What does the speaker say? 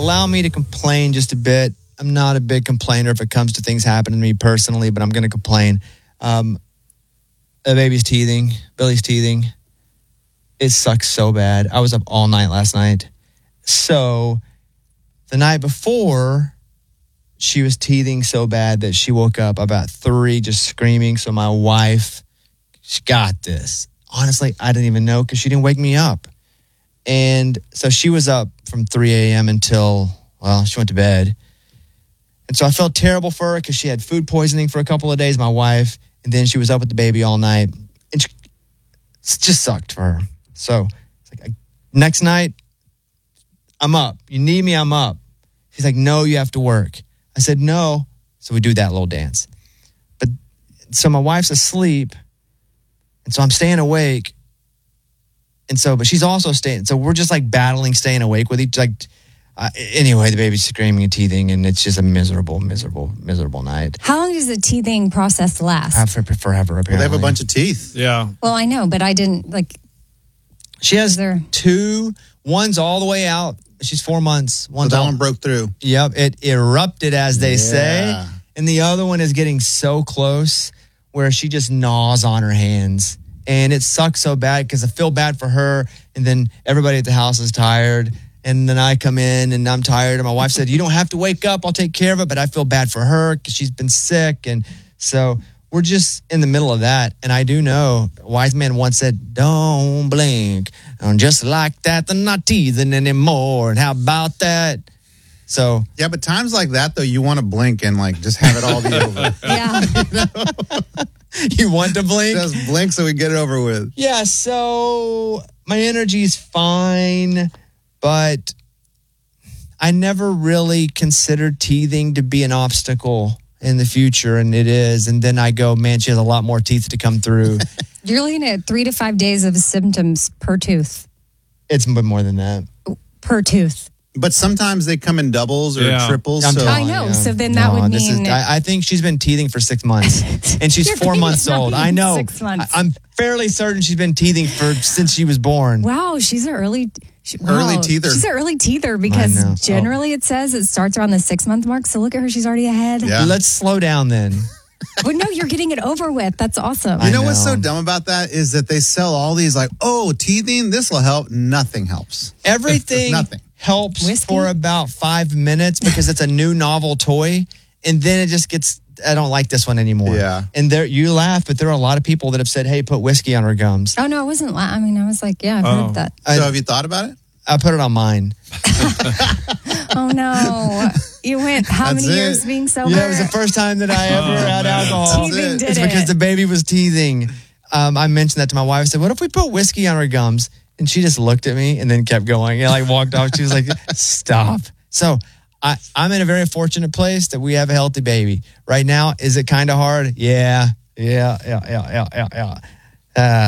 allow me to complain just a bit. I'm not a big complainer if it comes to things happening to me personally, but I'm going to complain. The baby's teething. Billy's teething. It sucks so bad. I was up all night last night. So the night before, she was teething so bad that she woke up about 3 just screaming. So my wife, she got this. Honestly, I didn't even know because she didn't wake me up. And so she was up from 3 a.m. until, she went to bed. And so I felt terrible for her because she had food poisoning for a couple of days, my wife. And then she was up with the baby all night. And it just sucked for her. So it's like, next night, I'm up. You need me, I'm up. She's like, no, you have to work. I said, no. So we do that little dance. But so my wife's asleep. And so I'm staying awake. And so, but she's also staying. So we're just like battling, staying awake with each, anyway, the baby's screaming and teething, and it's just a miserable night. How long does the teething process last? Forever, apparently. Well, they have a bunch of teeth. Yeah. Well, I know, but I didn't, She has 2. One's all the way out. She's 4 months. So that one broke through. Yep, it erupted, as they say. And the other one is getting so close where she just gnaws on her hands. And it sucks so bad because I feel bad for her. And then everybody at the house is tired. And then I come in and I'm tired. And my wife said, you don't have to wake up. I'll take care of it. But I feel bad for her because she's been sick. And so we're just in the middle of that. And I do know, a wise man once said, don't blink. And just like that, they're not teething anymore. And how about that? So yeah, but times like that, though, you want to blink and just have it all be over. Yeah. You want to blink? Just blink so we get it over with. Yeah, so my energy is fine, but I never really considered teething to be an obstacle in the future, and it is. And then I go, man, she has a lot more teeth to come through. You're looking at 3 to 5 days of symptoms per tooth. It's more than that. Per tooth. But sometimes they come in doubles or triples. I know. So then that would mean... I think she's been teething for 6 months. And she's 4 months old. I know. 6 months. I'm fairly certain she's been teething since she was born. Wow, she's an early teether. She's an early teether because generally it says it starts around the 6-month mark. So look at her. She's already ahead. Yeah. Let's slow down then. But no, you're getting it over with. That's awesome. You know what's so dumb about that is that they sell all these teething, this will help. Nothing helps. Everything helps for about 5 minutes because it's a new novel toy. And then it just gets, I don't like this one anymore. Yeah. And you laugh, but there are a lot of people that have said, hey, put whiskey on her gums. Oh, no, I wasn't. I was like, yeah, I've heard of that. So have you thought about it? I put it on mine. Oh, no. You went how many years being sober? Yeah, it was the first time that I ever had alcohol. Teething did it's because the baby was teething. I mentioned that to my wife. I said, what if we put whiskey on her gums? And she just looked at me and then kept going. And walked off. She was like, stop. So I'm in a very fortunate place that we have a healthy baby. Right now, is it kind of hard? Yeah.